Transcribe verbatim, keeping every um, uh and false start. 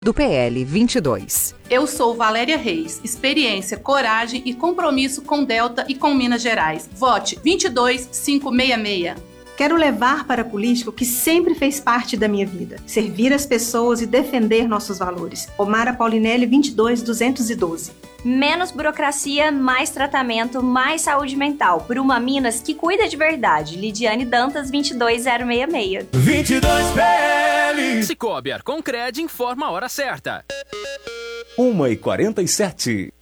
do P L vinte e dois. Eu sou Valéria Reis. Experiência, coragem e compromisso com Delta e com Minas Gerais. Vote vinte e dois mil quinhentos e sessenta e seis. Quero levar para a política o que sempre fez parte da minha vida. Servir as pessoas e defender nossos valores. Omara Paulinelli, vinte e dois mil duzentos e doze. Menos burocracia, mais tratamento, mais saúde mental. Por uma Minas que cuida de verdade. Lidiane Dantas, vinte e dois mil sessenta e seis. vinte e dois P L. Cicobi Arconcred informa a hora certa. uma e quarenta e sete.